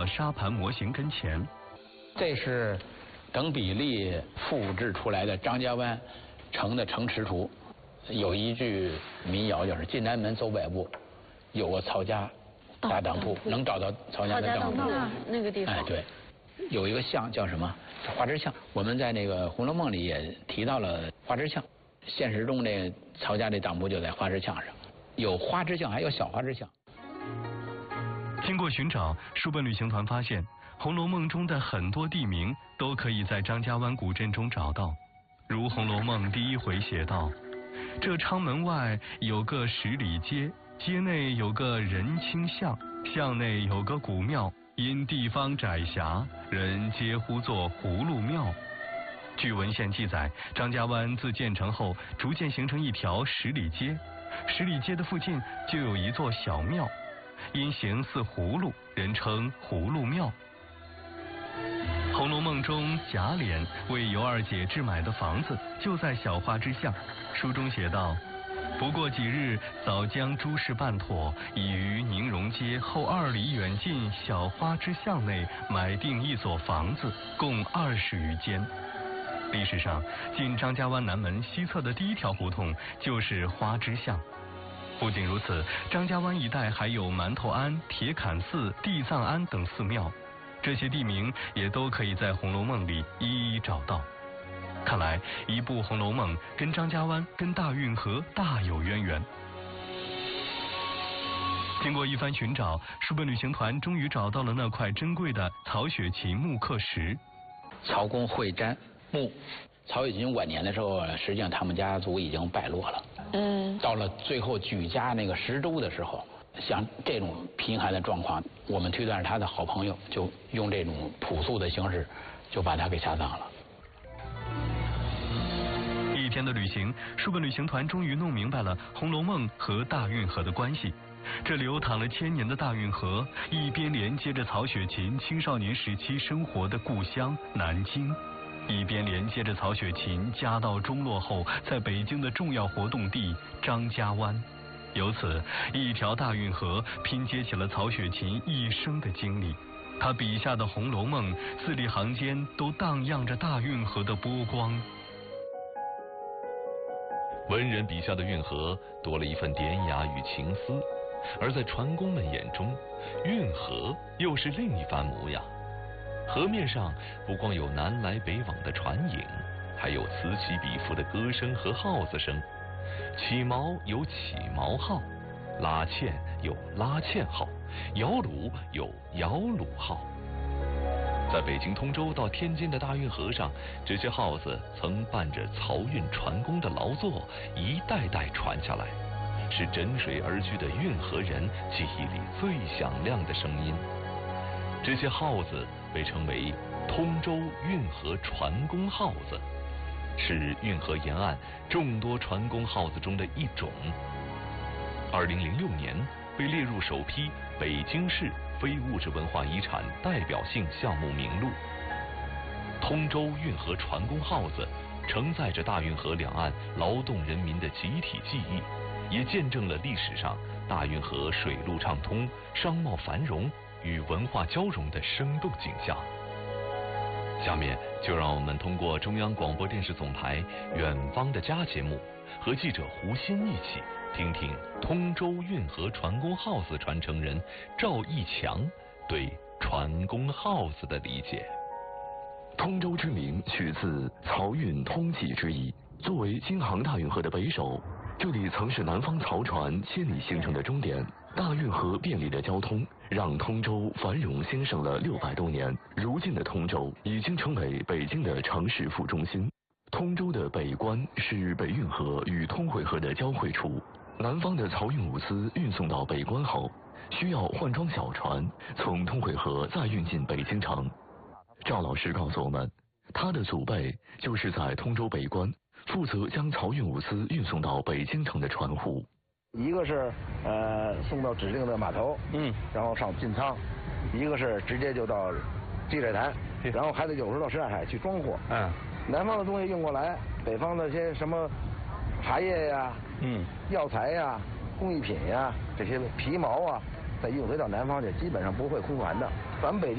沙盘模型跟前。 这是等比例复制出来的张家湾城的城池图。有一句民谣就是进南门走百步，有个曹家大当铺，能找到曹家的当铺那个地方。 哎，对，有一个巷叫什么？花枝巷。我们在那个《红楼梦》里也提到了花枝巷，现实中这曹家这当铺就在花枝巷上，有花枝巷，还有小花枝巷。 经过寻找，书本旅行团发现，《红楼梦》中的很多地名都可以在张家湾古镇中找到。如《红楼梦》第1回写道：“这昌门外有个十里街，街内有个仁清巷，巷内有个古庙，因地方窄狭，人皆呼作葫芦庙。”据文献记载，张家湾自建成后逐渐形成一条十里街，十里街的附近就有一座小庙，因形似葫芦，人称葫芦庙。《红楼梦》中贾琏为尤二姐置买的房子就在小花枝巷。书中写道：“不过几日，早将诸事办妥，已于宁荣街后2里远近小花枝巷内买定一所房子，共20余间。”历史上，进张家湾南门西侧的第一条胡同就是花枝巷。不仅如此，张家湾一带还有馒头庵、铁槛寺、地藏庵等寺庙，这些地名也都可以在《红楼梦》里一一找到。看来，一部《红楼梦》跟张家湾、跟大运河大有渊源。经过一番寻找，书本旅行团终于找到了那块珍贵的曹雪芹木刻石。 曹公会占墓，曹雪芹晚年的时候，实际上他们家族已经败落了。到了最后举家那个10州的时候，像这种贫寒的状况，我们推断是他的好朋友就用这种朴素的形式，就把他给下葬了。 一天的旅行，书本旅行团终于弄明白了《红楼梦》和大运河的关系。这流淌了1000年的大运河，一边连接着曹雪芹青少年时期生活的故乡南京，一边连接着曹雪芹家道中落后在北京的重要活动地张家湾。由此，一条大运河拼接起了曹雪芹一生的经历。他笔下的《红楼梦》字里行间都荡漾着大运河的波光。 文人笔下的运河多了一份典雅与情思，而在船工们眼中，运河又是另一番模样。河面上不光有南来北往的船影，还有此起彼伏的歌声和号子声。起锚有起锚号，拉纤有拉纤号，摇橹有摇橹号。在北京通州到天津的大运河上，这些号子曾伴着漕运船工的劳作，一代代传下来，是枕水而居的运河人记忆里最响亮的声音。这些号子被称为通州运河船工号子，是运河沿岸众多船工号子中的一种。2006年被列入首批北京市非物质文化遗产代表性项目名录。通州运河船工号子承载着大运河两岸劳动人民的集体记忆，也见证了历史上大运河水陆畅通、商贸繁荣与文化交融的生动景象。下面就让我们通过中央广播电视总台《远方的家》节目，和记者胡鑫一起听听通州运河船工号子传承人赵义强对船工号子的理解。 通州之名取自漕运通济之意，作为京杭大运河的北首，这里曾是南方漕船千里行程的终点。大运河便利的交通让通州繁荣兴盛了600多年，如今的通州已经成为北京的城市副中心。通州的北关是北运河与通惠河的交汇处，南方的漕运物资运送到北关后，需要换装小船从通惠河再运进北京城。赵老师告诉我们，他的祖辈就是在通州北关负责将漕运物资运送到北京城的船户。 一个是送到指定的码头，然后上进仓；一个是直接就到积水潭，然后还得有时候到什刹海去装货。南方的东西运过来，北方的些什么茶叶呀、药材呀、工艺品呀，这些皮毛啊，再运回到南方去，基本上不会空船的。咱们北京